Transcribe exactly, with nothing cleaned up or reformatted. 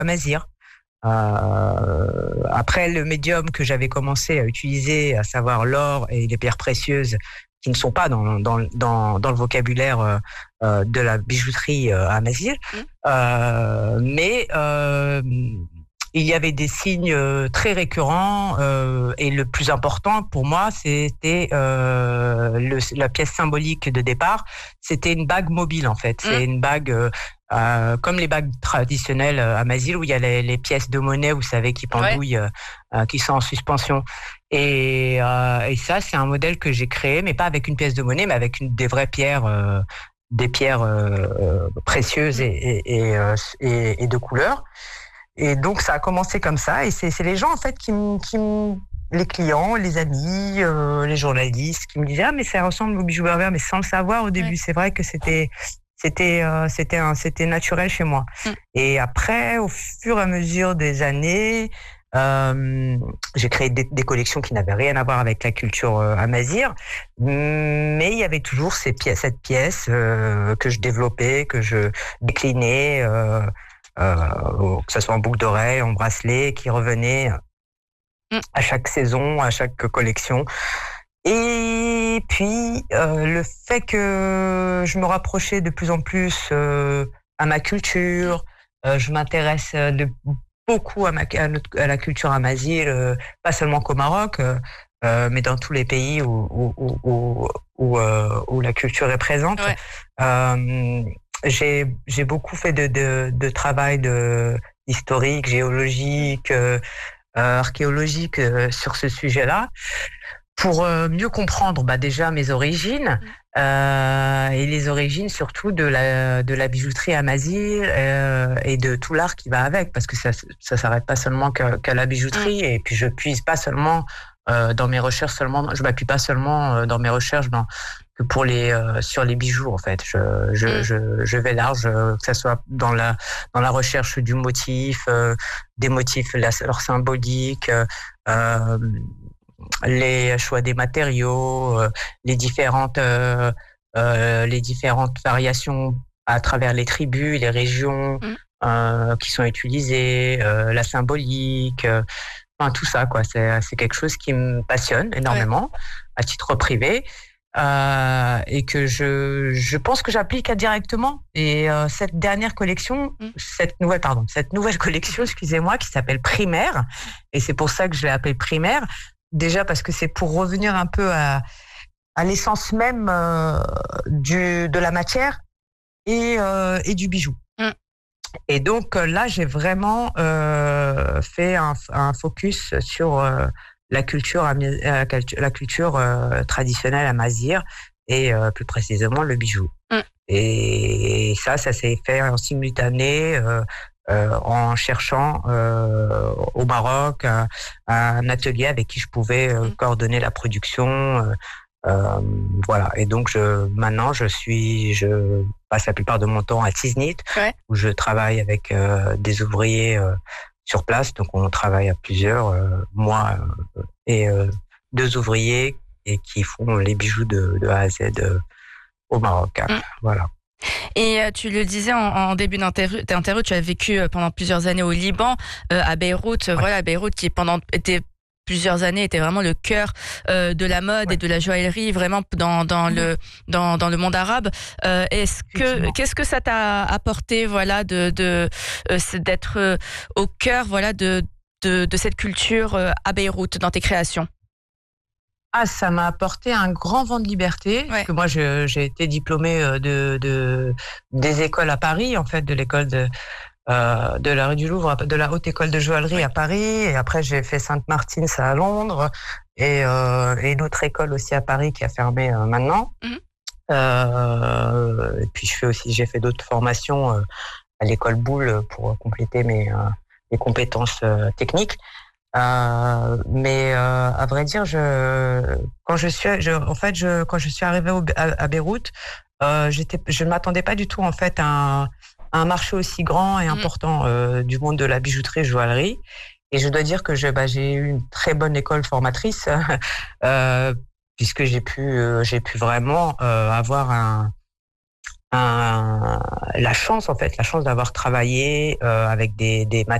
Mazir. Euh, après, le médium que j'avais commencé à utiliser, à savoir l'or et les pierres précieuses, qui ne sont pas dans, dans, dans, dans le vocabulaire euh, de la bijouterie euh, à Mazir, mmh. euh, mais euh, il y avait des signes très récurrents euh, et le plus important pour moi, c'était euh, le, la pièce symbolique de départ. C'était une bague mobile en fait. Mmh. C'est une bague euh, euh, comme les bagues traditionnelles à Mazir où il y a les, les pièces de monnaie, vous savez, qui pendouillent, ouais. euh, qui sont en suspension. Et, euh, et ça, c'est un modèle que j'ai créé, mais pas avec une pièce de monnaie, mais avec une, des vraies pierres, euh, des pierres euh, précieuses et, et, et, et, et de couleur. Et donc, ça a commencé comme ça. Et c'est, c'est les gens, en fait, qui me, qui me, les clients, les amis, euh, les journalistes, qui me disaient, ah, mais ça ressemble au bijou berbère, mais sans le savoir au début. Ouais. C'est vrai que c'était, c'était, euh, c'était, un, c'était naturel chez moi. Mm. Et après, au fur et à mesure des années, euh, j'ai créé des, des collections qui n'avaient rien à voir avec la culture euh, à Mazir. Mais il y avait toujours ces pièces, cette pièce euh, que je développais, que je déclinais, euh, Euh, que ce soit en boucle d'oreille, en bracelet, qui revenait mm. à chaque saison, à chaque collection. Et puis, euh, le fait que je me rapprochais de plus en plus euh, à ma culture, euh, je m'intéresse de, beaucoup à, ma, à, notre, à la culture à Mazir, euh, pas seulement qu'au Maroc, euh, mais dans tous les pays où, où, où, où, où, euh, où la culture est présente. Ouais. Euh, J'ai, j'ai beaucoup fait de, de, de travail de, historique, géologique, euh, archéologique euh, sur ce sujet-là, pour euh, mieux comprendre bah, déjà mes origines euh, et les origines surtout de la, de la bijouterie à Mazir euh, et de tout l'art qui va avec, parce que ça ça s'arrête pas seulement qu'à, qu'à la bijouterie, et puis je puise pas seulement euh, dans mes recherches seulement, je m'appuie pas seulement euh, dans mes recherches dans que pour les euh, sur les bijoux en fait. Je je mm. je, je vais large, euh, que ça soit dans la dans la recherche du motif, euh, des motifs, la, leur symbolique, euh, les choix des matériaux, euh, les différentes euh, euh, les différentes variations à travers les tribus, les régions mm. euh, qui sont utilisées, euh, la symbolique. Euh, Enfin, tout ça, quoi. C'est, c'est quelque chose qui me passionne énormément, ouais. à titre privé, euh, et que je, je pense que j'applique indirectement. Et euh, cette dernière collection, mmh. cette nouvelle, pardon, cette nouvelle collection, excusez-moi, qui s'appelle Primaire, et c'est pour ça que je l'ai appelée Primaire. Déjà parce que c'est pour revenir un peu à, à l'essence même euh, du, de la matière et, euh, et du bijou. Mmh. Et donc là, j'ai vraiment euh, fait un, un focus sur euh, la culture, euh, la culture euh, traditionnelle à Mazir et euh, plus précisément le bijou. Mm. Et ça, ça s'est fait en simultané euh, euh, en cherchant euh, au Maroc un, un atelier avec qui je pouvais euh, mm. coordonner la production. Euh, Euh, voilà. Et donc, je, maintenant, je suis, je passe la plupart de mon temps à Tiznit, ouais. où je travaille avec euh, des ouvriers euh, sur place. Donc, on travaille à plusieurs, euh, moi euh, et euh, deux ouvriers, et qui font les bijoux de, de A à Z euh, au Maroc. Hein. Mm. Voilà. Et euh, tu le disais en, en début d'interview, tu as vécu pendant plusieurs années au Liban, euh, à Beyrouth. Ouais. Voilà, Beyrouth qui pendant était plusieurs années était vraiment le cœur euh, de la mode ouais. et de la joaillerie, vraiment dans dans mmh. le dans dans le monde arabe. Euh, est-ce que qu'est-ce que ça t'a apporté, voilà, de de euh, d'être euh, au cœur, voilà, de de de cette culture euh, à Beyrouth dans tes créations? Ah, ça m'a apporté un grand vent de liberté. Ouais. Parce que moi, je, j'ai été diplômée de de des écoles à Paris, en fait, de l'école de Euh, de la rue du Louvre, de la Haute École de Joaillerie à Paris, et après j'ai fait Sainte-Martins à Londres, et, euh, et une autre école aussi à Paris qui a fermé euh, maintenant. Mm-hmm. Euh, et puis je fais aussi, j'ai fait d'autres formations euh, à l'école Boulle pour compléter mes, euh, mes compétences euh, techniques. Euh, mais euh, à vrai dire, je, quand je suis, je, en fait, je, quand je suis arrivée au, à, à Beyrouth, euh, j'étais, je ne m'attendais pas du tout en fait à un un marché aussi grand et important euh, du monde de la bijouterie et joaillerie. Et je dois dire que je, bah, j'ai eu une très bonne école formatrice, euh, puisque j'ai pu, euh, j'ai pu vraiment euh, avoir un, un, la chance en fait, la chance d'avoir travaillé euh, avec des, des